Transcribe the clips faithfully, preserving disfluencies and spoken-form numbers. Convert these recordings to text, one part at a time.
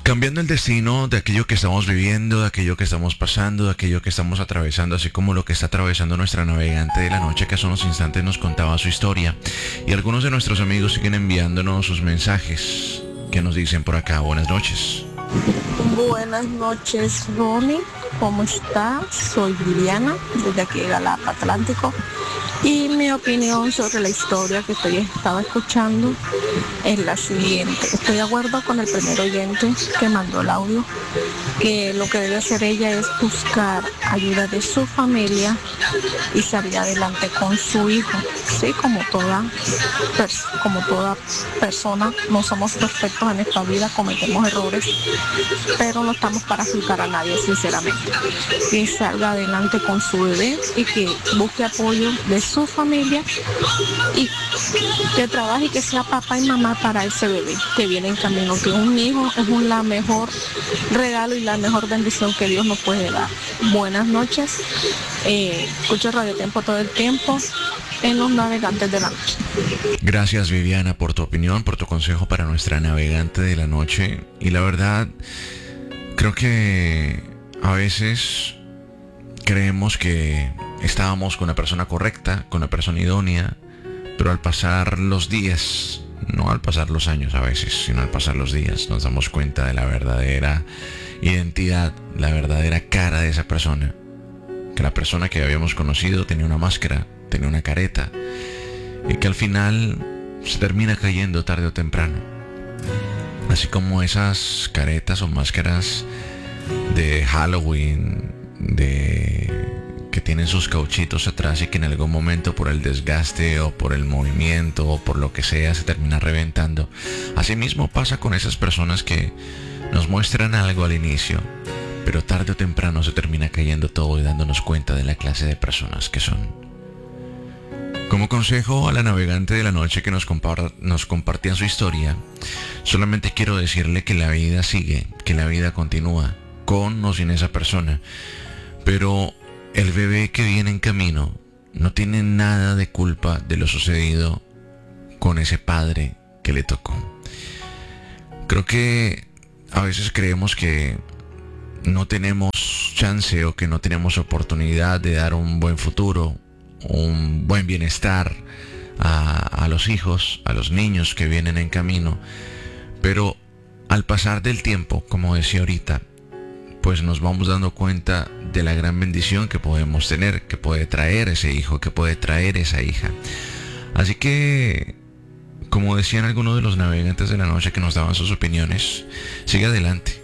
cambiando el destino de aquello que estamos viviendo, de aquello que estamos pasando, de aquello que estamos atravesando, así como lo que está atravesando nuestra navegante de la noche, que hace unos instantes nos contaba su historia. Y algunos de nuestros amigos siguen enviándonos sus mensajes que nos dicen por acá. Buenas noches. Buenas noches, Ronnie. ¿Cómo estás? Soy Liliana, desde aquí de Galapa, Atlántico. Y mi opinión sobre la historia que estoy estaba escuchando es la siguiente. Estoy de acuerdo con el primer oyente que mandó el audio, que lo que debe hacer ella es buscar ayuda de su familia y salir adelante con su hijo. Sí, como toda, como toda persona, no somos perfectos en esta vida, cometemos errores, pero no estamos para juzgar a nadie, sinceramente. Que salga adelante con su bebé y que busque apoyo de su familia y que trabaje y que sea papá y mamá para ese bebé que viene en camino, que un hijo es un, la mejor regalo y la mejor bendición que Dios nos puede dar. Buenas noches, eh, escucho Radio Tiempo todo el tiempo en los navegantes de la noche. Gracias, Viviana, por tu opinión, por tu consejo para nuestra navegante de la noche. Y la verdad, creo que a veces creemos que estábamos con la persona correcta, con la persona idónea, pero al pasar los días, no al pasar los años a veces, sino al pasar los días, nos damos cuenta de la verdadera identidad, la verdadera cara de esa persona. Que la persona que habíamos conocido tenía una máscara, tenía una careta, y que al final se termina cayendo tarde o temprano. Así como esas caretas o máscaras de Halloween, de que tienen sus cauchitos atrás y que en algún momento por el desgaste o por el movimiento o por lo que sea se termina reventando. Asimismo pasa con esas personas que nos muestran algo al inicio, pero tarde o temprano se termina cayendo todo y dándonos cuenta de la clase de personas que son. Como consejo a la navegante de la noche que nos, compar- nos compartía su historia, solamente quiero decirle que la vida sigue, que la vida continúa, con o sin esa persona. Pero el bebé que viene en camino no tiene nada de culpa de lo sucedido con ese padre que le tocó. Creo que a veces creemos que no tenemos chance o que no tenemos oportunidad de dar un buen futuro, un buen bienestar a, a los hijos, a los niños que vienen en camino. Pero al pasar del tiempo, como decía ahorita, pues nos vamos dando cuenta de la gran bendición que podemos tener, que puede traer ese hijo, que puede traer esa hija. Así que, como decían algunos de los navegantes de la noche que nos daban sus opiniones, sigue adelante.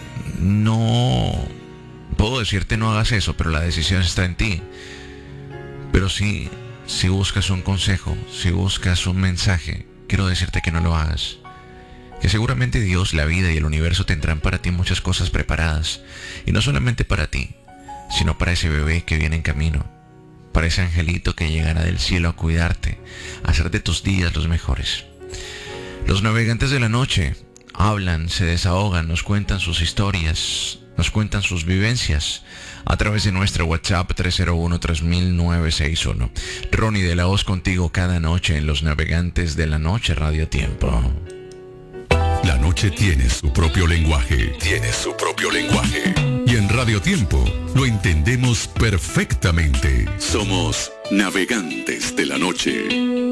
No puedo decirte no hagas eso, pero la decisión está en ti. Pero sí, si buscas un consejo, si buscas un mensaje, quiero decirte que no lo hagas. Que seguramente Dios, la vida y el universo tendrán para ti muchas cosas preparadas. Y no solamente para ti, sino para ese bebé que viene en camino. Para ese angelito que llegará del cielo a cuidarte, a hacer de tus días los mejores. Los navegantes de la noche hablan, se desahogan, nos cuentan sus historias, nos cuentan sus vivencias a través de nuestro WhatsApp tres cero uno tres mil nueve seis uno. Ronnie de la Hoz contigo cada noche en Los Navegantes de la Noche Radio Tiempo. La noche tiene su propio lenguaje, tiene su propio lenguaje. Y en Radio Tiempo lo entendemos perfectamente. Somos Navegantes de la Noche.